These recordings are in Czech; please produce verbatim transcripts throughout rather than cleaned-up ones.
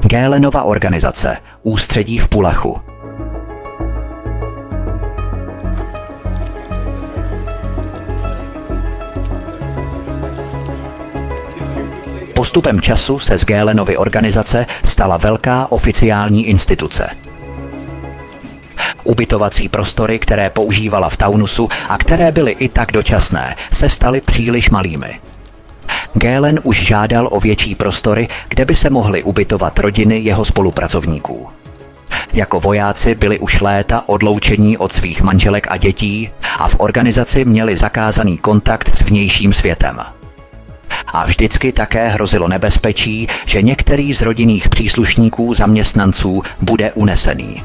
Göhlenova organizace, ústředí v Pullachu. Postupem času se z Göhlenovy organizace stala velká oficiální instituce. Ubytovací prostory, které používala v Taunusu a které byly i tak dočasné, se staly příliš malými. Göhlen už žádal o větší prostory, kde by se mohly ubytovat rodiny jeho spolupracovníků. Jako vojáci byli už léta odloučení od svých manželek a dětí a v organizaci měli zakázaný kontakt s vnějším světem. A vždycky také hrozilo nebezpečí, že některý z rodinných příslušníků zaměstnanců bude unesený.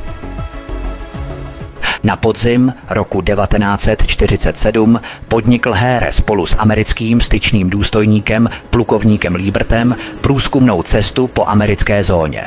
Na podzim roku devatenáct set čtyřicet sedm podnikl Heere spolu s americkým styčným důstojníkem plukovníkem Liebertem průzkumnou cestu po americké zóně.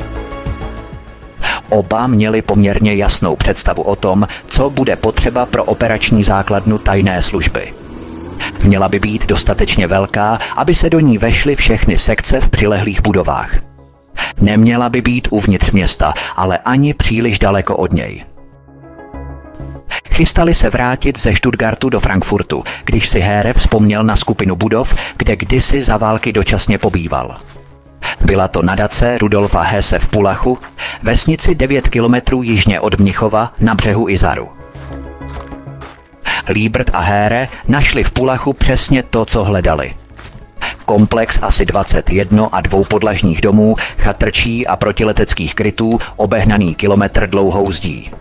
Oba měli poměrně jasnou představu o tom, co bude potřeba pro operační základnu tajné služby. Měla by být dostatečně velká, aby se do ní vešly všechny sekce v přilehlých budovách. Neměla by být uvnitř města, ale ani příliš daleko od něj. Chystali se vrátit ze Stuttgartu do Frankfurtu, když si Heere vzpomněl na skupinu budov, kde kdysi za války dočasně pobýval. Byla to nadace Rudolfa Hesse v Pullachu, vesnici devět kilometrů jižně od Mnichova na břehu Izaru. Liebert a Heere našli v Pullachu přesně to, co hledali. Komplex asi dvacet jedna a dvoupodlažních domů, chatrčí a protileteckých krytů obehnaný kilometr dlouhou zdí.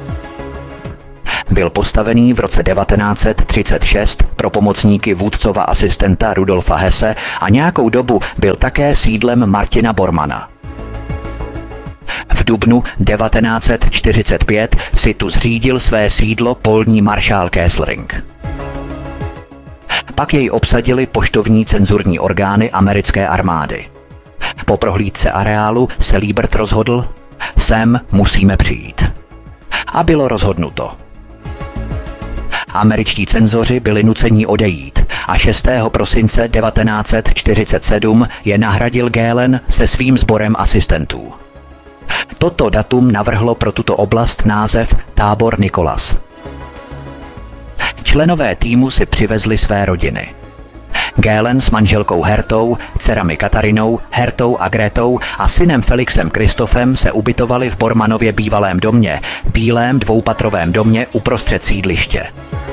Byl postavený v roce devatenáct set třicet šest pro pomocníky vůdcova asistenta Rudolfa Hesse a nějakou dobu byl také sídlem Martina Bormana. V dubnu devatenáct set čtyřicet pět si tu zřídil své sídlo polní maršál Kesselring. Pak jej obsadili poštovní cenzurní orgány americké armády. Po prohlídce areálu se Liebert rozhodl, sem musíme přijít. A bylo rozhodnuto. Američtí cenzoři byli nuceni odejít a šestého prosince devatenáct set čtyřicet sedm je nahradil Göhlen se svým sborem asistentů. Toto datum navrhlo pro tuto oblast název Tábor Nikolas. Členové týmu si přivezli své rodiny. Göhlen s manželkou Hertou, dcerami Katarinou, Hertou a Gretou a synem Felixem Kristofem se ubytovali v Bormanově bývalém domě, bílém dvoupatrovém domě uprostřed sídliště.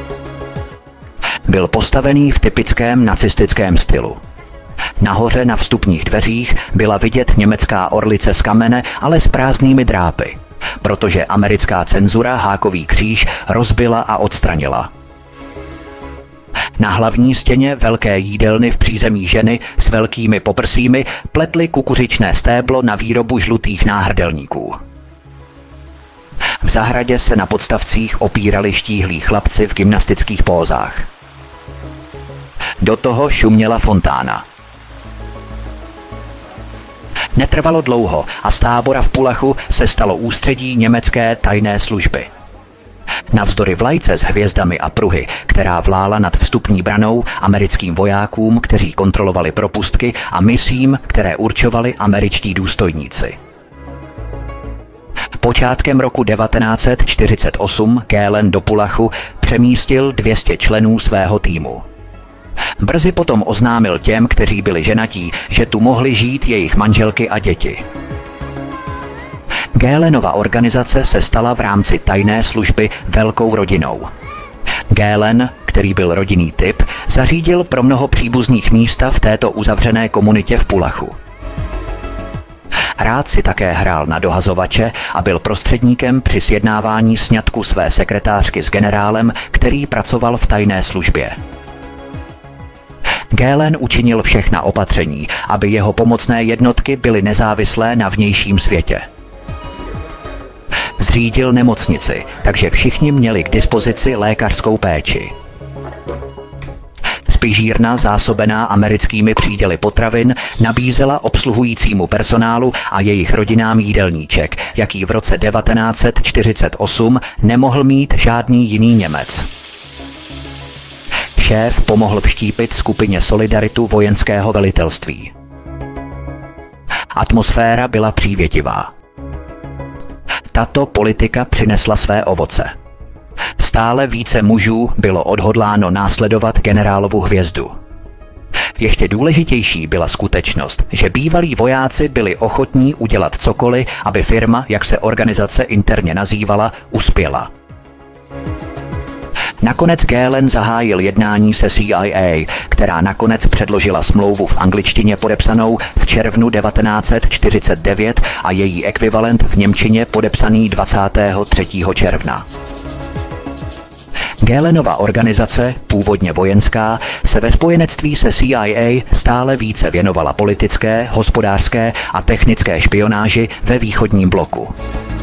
Byl postavený v typickém nacistickém stylu. Nahoře na vstupních dveřích byla vidět německá orlice z kamene, ale s prázdnými drápy, protože americká cenzura hákový kříž rozbila a odstranila. Na hlavní stěně velké jídelny v přízemí ženy s velkými poprsími pletly kukuřičné stéblo na výrobu žlutých náhrdelníků. V zahradě se na podstavcích opírali štíhlí chlapci v gymnastických pózách. Do toho šuměla fontána. Netrvalo dlouho a z tábora v Pullachu se stalo ústředí německé tajné služby. Navzdory vlajce s hvězdami a pruhy, která vlála nad vstupní branou americkým vojákům, kteří kontrolovali propustky, a misím, které určovali američtí důstojníci. Počátkem roku devatenáct set čtyřicet osm Göhlen do Pullachu přemístil dvě stě členů svého týmu. Brzy potom oznámil těm, kteří byli ženatí, že tu mohli žít jejich manželky a děti. Göhlenova organizace se stala v rámci tajné služby velkou rodinou. Göhlen, který byl rodinný typ, zařídil pro mnoho příbuzných místa v této uzavřené komunitě v Pullachu. Rád si také hrál na dohazovače a byl prostředníkem při sjednávání sňatku své sekretářky s generálem, který pracoval v tajné službě. Göhlen učinil všechna opatření, aby jeho pomocné jednotky byly nezávislé na vnějším světě. Zřídil nemocnici, takže všichni měli k dispozici lékařskou péči. Spižírna zásobená americkými příděly potravin nabízela obsluhujícímu personálu a jejich rodinám jídelníček, jaký v roce devatenáct set čtyřicet osm nemohl mít žádný jiný Němec. Šéf pomohl vštípit skupině Solidaritu vojenského velitelství. Atmosféra byla přívětivá. Tato politika přinesla své ovoce. Stále více mužů bylo odhodláno následovat generálovu hvězdu. Ještě důležitější byla skutečnost, že bývalí vojáci byli ochotní udělat cokoliv, aby firma, jak se organizace interně nazývala, uspěla. Nakonec Gehlen zahájil jednání se C I A, která nakonec předložila smlouvu v angličtině podepsanou v červnu devatenáct set čtyřicet devět a její ekvivalent v němčině podepsaný dvacátého třetího června. Gehlenova organizace, původně vojenská, se ve spojenectví se C I A stále více věnovala politické, hospodářské a technické špionáži ve východním bloku.